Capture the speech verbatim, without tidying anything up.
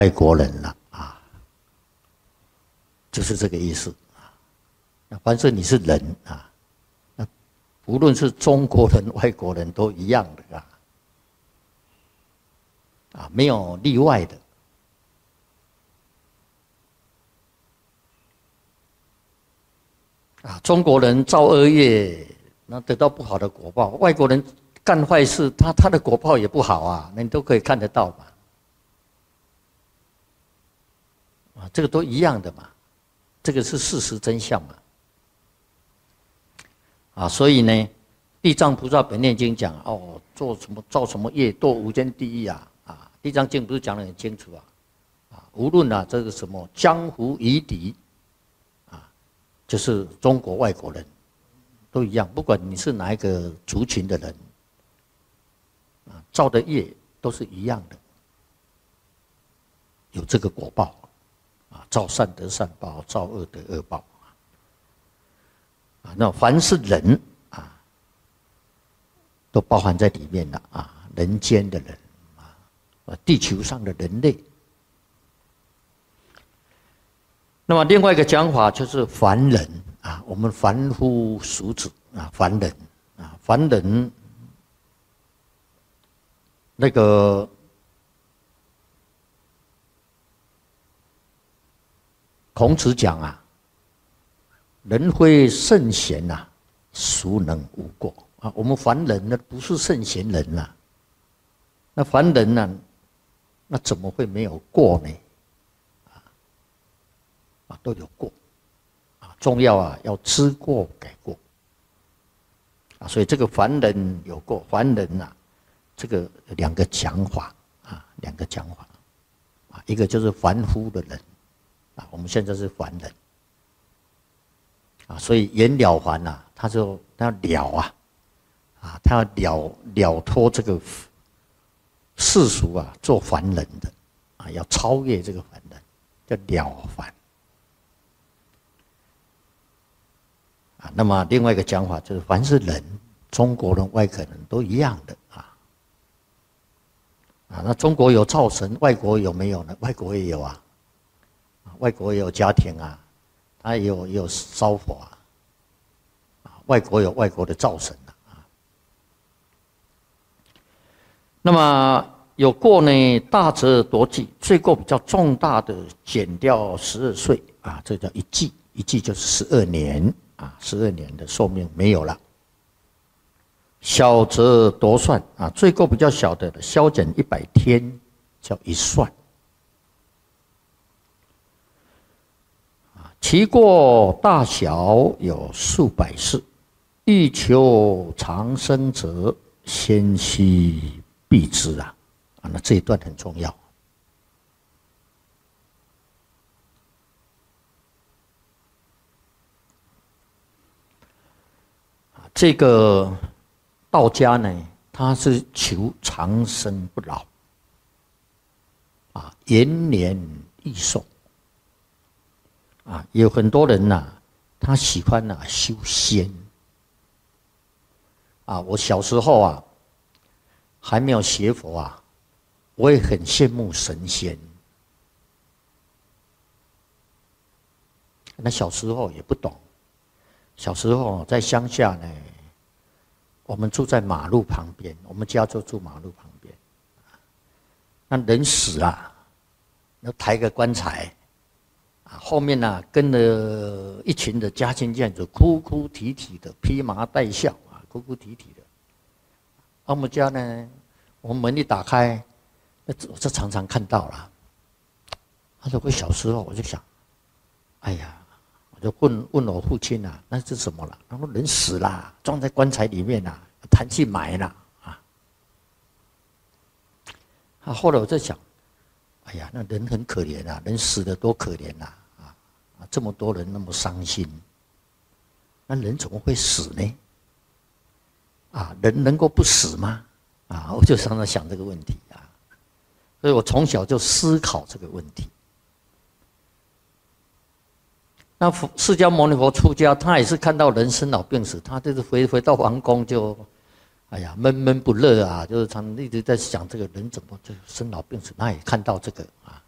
外国人了啊，就是这个意思啊。反正你是人啊，那无论是中国人、外国人都一样的啊，啊，没有例外的。啊，中国人造恶业，那得到不好的果报；外国人干坏事，他他的果报也不好啊，那你都可以看得到嘛。啊，这个都一样的嘛，这个是事实真相嘛。啊，所以呢，地藏菩萨本愿经讲哦，做什么造什么业，堕无间地狱啊！啊，地藏经不是讲得很清楚啊？啊，无论啊这个什么江湖夷狄，啊，就是中国外国人，都一样，不管你是哪一个族群的人，啊，造的业都是一样的，有这个果报。啊，造善得善报，造恶得恶报。啊，那凡是人啊，都包含在里面了啊，人间的人啊，地球上的人类。那么另外一个讲法就是凡人啊，我们凡夫俗子啊，凡人啊，凡人那个。孔子讲啊，人非圣贤呐、啊，孰能无过啊？我们凡人呢，不是圣贤人呐、啊，那凡人呢、啊，那怎么会没有过呢？啊，啊都有过啊，重要啊，要知过改过啊，所以这个凡人有过，凡人呐、啊，这个两个讲法啊，两个讲法啊，一个就是凡夫的人。啊，我们现在是凡人，啊，所以圆了凡呐，他就他要了啊，啊，他要了了脱这个世俗啊，做凡人的，啊，要超越这个凡人，叫了凡。啊，那么另外一个讲法就是，凡是人，中国人、外国人都一样的啊，啊，那中国有灶神，外国有没有呢？外国也有啊。外国也有家庭啊，他也有也有烧火啊，啊，外国有外国的灶神啊。那么有过呢，大则夺计，罪过比较重大的，减掉十二岁啊，这叫一计，一计就是十二年啊，十二年的寿命没有了。小则夺算啊，罪过比较小的，削减一百天，叫一算。其过大小有数百世，欲求长生者，先须避之啊！啊，那这一段很重要。啊，这个道家呢，他是求长生不老，啊，延年益寿。啊，有很多人呐、啊，他喜欢呐、啊、修仙。啊，我小时候啊，还没有学佛啊，我也很羡慕神仙。那小时候也不懂，小时候在乡下呢，我们住在马路旁边，我们家就住马路旁边。那人死啊，要抬个棺材。后面呢、啊，跟了一群的家亲眷属，哭哭啼啼的，披麻戴孝啊，哭哭啼啼的。我们家呢，我们门一打开，那我这常常看到了。他说我小时候我就想，哎呀，我就问问我父亲啊，那是什么了？他说人死了，装在棺材里面啊，抬去埋了啊。啊，后来我在想，哎呀，那人很可怜啊，人死的多可怜呐！这么多人那么伤心，那人怎么会死呢？啊，人能够不死吗？啊，我就常常想这个问题啊，所以我从小就思考这个问题。那释迦牟尼佛出家，他也是看到人生老病死，他就是回回到皇宫就，哎呀，闷闷不乐啊，就是常一直在想这个人怎么就生老病死，他也看到这个啊。